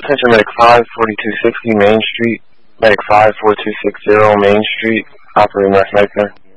attention Medic 5, 4260 Main Street. Medic 5, 4260 Main Street. Operator Nurse Medic there.